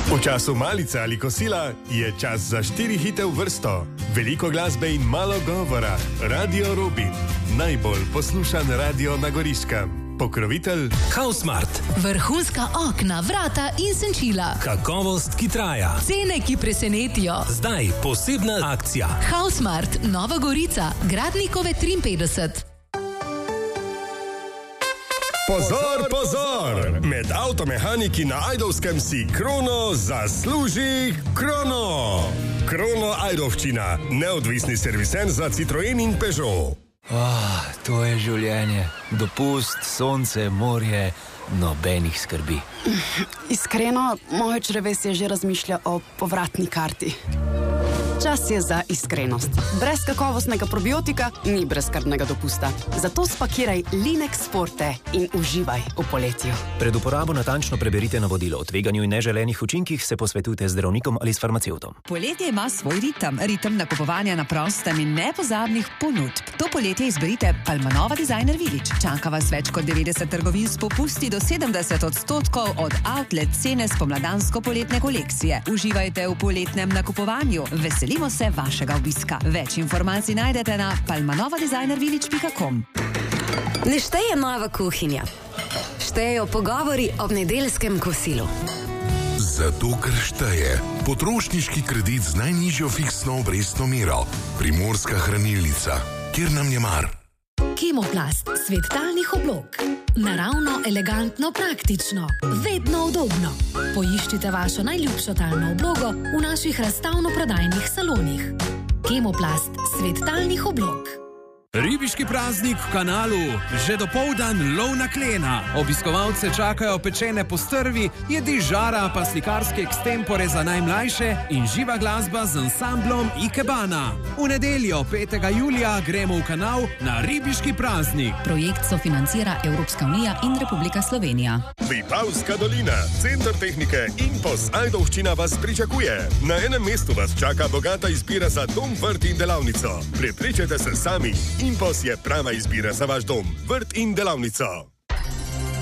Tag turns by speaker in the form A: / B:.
A: V času malice ali kosila je čas za 4 hite v vrsto. Veliko glasbe in malo govora. Radio Robin. Najbolj poslušan radio na Goriškem. Pokrovitelj
B: Hausmart.
C: Vrhunska okna, vrata in senčila.
B: Kakovost, ki traja.
C: Cene, ki presenetijo.
B: Zdaj posebna akcija.
C: Hausmart, Nova Gorica, Gradnikove 53.
A: Pozor, pozor! Med avtomehaniki na Ajdovskem si Krono zasluži Krono! Krono Ajdovščina, neodvisni servisen za Citroen in Peugeot.
D: To je življenje. Dopust, sonce, morje, nobenih skrbi.
E: Iskreno, moje črevesje že razmišlja o povratni karti. Čas je za iskrenost. Brez kakovostnega probiotika ni brezskrbnega dopusta. Zato spakiraj Linex Forte in uživaj v poletju.
D: Pred uporabo natančno preberite navodilo. O tveganju in neželenih učinkih se posvetujte z zdravnikom ali s farmacevtom.
F: Poletje ima svoj ritem nakupovanja na prostem in nepozabnih ponudb. To poletje izberite Palmanova Designer Village. Čaka vas več kot 90 trgovin s popusti do 70% od outlet cene spomladansko-poletne kolekcije. Uživajte v poletnem nakupovanju. Veselimo se vašega obiska. Več informacij najdete na palmanovadesignervillage.com.
G: Ne šteje nova kuhinja. Štejejo pogovori ob nedeljskem kosilu.
H: Zato, ker šteje potrošniški kredit z najnižjo fiksno obrestno mero. Primorska hranilnica, kjer nam je mar.
C: Kemoplast, svet talnih oblog. Naravno, elegantno, praktično. Vedno udobno. Poiščite vašo najljubšo talno oblogo v naših razstavno-prodajnih salonih. Kemoplast, svet talnih oblog.
I: Ribiški praznik v Kanalu. Že dopoldan lov na klena. Obiskovalce čakajo pečene postrvi, jedi žara pa slikarske ekstempore za najmlajše in živa glasba z ansamblom Ikebana. V nedeljo 5. julija gremo v Kanal na ribiški praznik.
F: Projekt sofinancira Evropska unija in Republika Slovenija.
A: Vipavska dolina, center tehnike Impos Ajdovščina vas pričakuje. Na enem mestu vas čaka bogata izbira za dom, vrt in delavnico. Prepričajte se sami. Impos je prava izbira za vaš dom, vrt in delavnico.